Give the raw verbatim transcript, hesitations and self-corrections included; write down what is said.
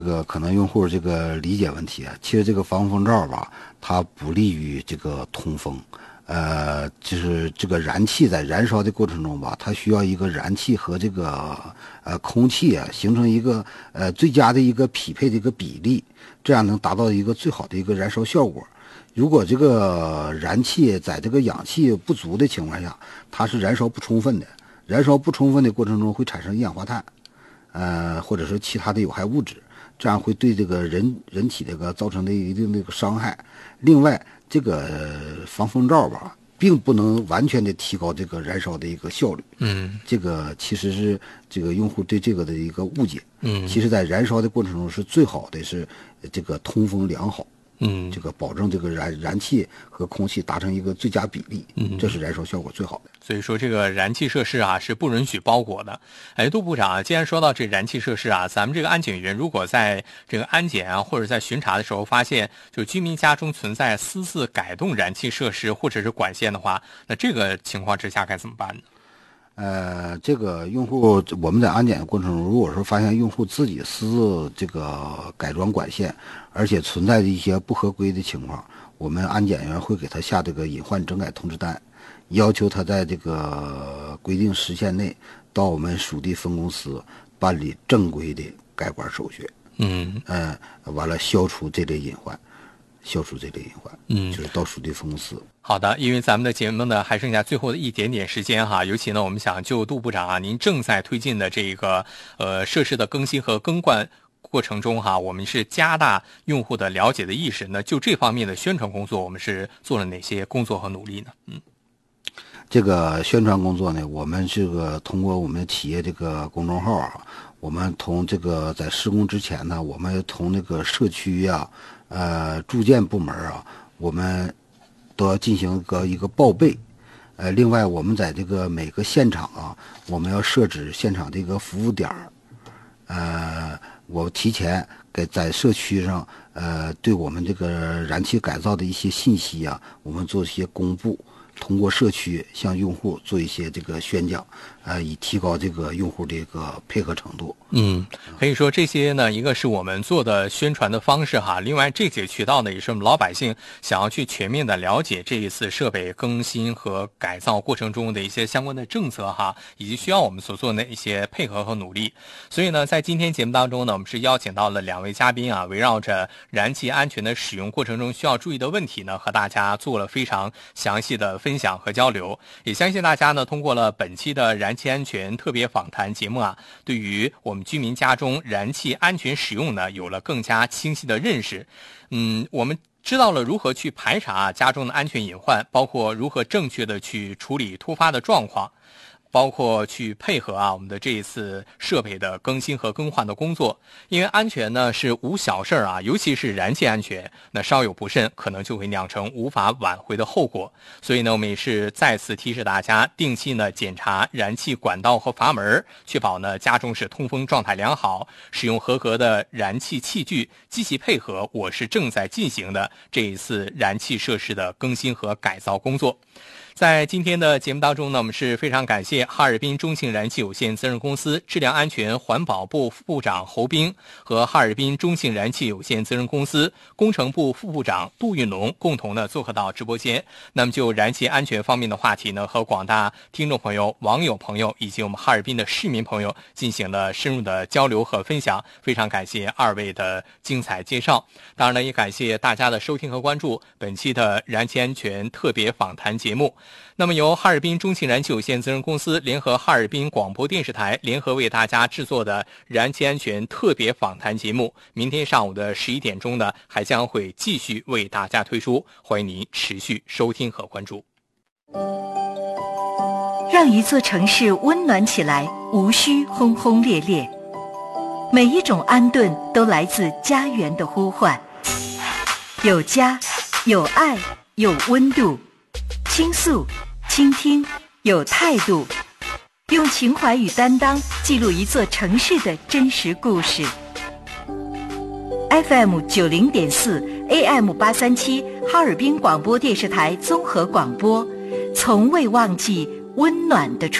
这个可能用户这个理解问题啊，其实这个防风罩吧，它不利于这个通风。呃，就是这个燃气在燃烧的过程中吧，它需要一个燃气和这个呃空气啊形成一个呃最佳的一个匹配的一个比例，这样能达到一个最好的一个燃烧效果。如果这个燃气在这个氧气不足的情况下，它是燃烧不充分的，燃烧不充分的过程中会产生一氧化碳，呃，或者说其他的有害物质，这样会对这个人人体这个造成的一定的一个伤害。另外，这个防风罩吧，并不能完全的提高这个燃烧的一个效率。 嗯， 这个其实是这个用户对这个的一个误解。 嗯， 其实在燃烧的过程中是最好的是这个通风良好。 嗯， 这个保证这个燃燃气和空气达成一个最佳比例， 嗯， 这是燃烧效果最好的。 所以说这个燃气设施啊是不允许包裹的。哎，杜部长啊，既然说到这燃气设施啊，咱们这个安检员如果在这个安检啊或者在巡查的时候发现，就居民家中存在私自改动燃气设施或者是管线的话，那这个情况之下该怎么办呢？ 呃，这个用户我们在安检的过程中，如果说发现用户自己私自这个改装管线，而且存在的一些不合规的情况，我们安检员会给他下这个隐患整改通知单，要求他在这个规定时限内到我们属地分公司办理正规的改管手续。 嗯， 呃，完了消除这类隐患。消除这类隐患， 嗯， 就是到属地分公司。 好的，因为咱们的节目呢还剩下最后的一点点时间哈，尤其呢我们想就杜部长啊，您正在推进的这个呃设施的更新和更换过程中哈，我们是加大用户的了解的意识，那就这方面的宣传工作，我们是做了哪些工作和努力呢？嗯， 这个宣传工作呢，我们这个通过我们企业这个公众号啊，我们同这个在施工之前呢，我们同那个社区呀、啊。呃，住建部门啊，我们都要进行一个一个报备。呃，另外，我们在这个每个现场啊，我们要设置现场的一个服务点儿。呃，我提前给在社区上，呃，对我们这个燃气改造的一些信息啊，我们做一些公布。通过社区向用户做一些这个宣讲，呃，以提高这个用户的一个配合程度。 嗯，可以说这些呢，一个是我们做的宣传的方式哈，另外这些渠道呢，也是我们老百姓想要去全面的了解这一次设备更新和改造过程中的一些相关的政策哈，以及需要我们所做的一些配合和努力。所以呢，在今天节目当中呢，我们是邀请到了两位嘉宾啊，围绕着燃气安全的使用过程中需要注意的问题呢，和大家做了非常详细的分享和交流。也相信大家呢，通过了本期的燃气安全特别访谈节目啊，对于我们居民家中燃气安全使用呢，有了更加清晰的认识。嗯，我们知道了如何去排查家中的安全隐患，包括如何正确的去处理突发的状况，包括去配合啊我们的这一次设备的更新和更换的工作。因为安全呢是无小事啊，尤其是燃气安全，那稍有不慎可能就会酿成无法挽回的后果。所以呢，我们也是再次提示大家，定期呢检查燃气管道和阀门，确保呢家中是通风状态良好，使用合格的燃气器具，积极配合我市正在进行的这一次燃气设施的更新和改造工作。在今天的节目当中呢，我们是非常感谢哈尔滨中信燃气有限责任公司质量安全环保部副部长侯斌和哈尔滨中信燃气有限责任公司工程部副部长杜运龙共同的做客到直播间。那么就燃气安全方面的话题呢，和广大听众朋友、网友朋友以及我们哈尔滨的市民朋友进行了深入的交流和分享。非常感谢二位的精彩介绍。当然呢，也感谢大家的收听和关注本期的燃气安全特别访谈节目。那么由哈尔滨中信燃气有限责任公司联合哈尔滨广播电视台联合为大家制作的燃气安全特别访谈节目，明天上午的十一点钟呢，还将会继续为大家推出，欢迎您持续收听和关注。 让一座城市温暖起来，无需轰轰烈烈，每一种安顿都来自家园的呼唤。有家，有爱，有温度。倾诉，倾听，有态度，用情怀与担当记录一座城市的真实故事。F M 九零点四 A M 八三七哈尔滨广播电视台综合广播，从未忘记温暖的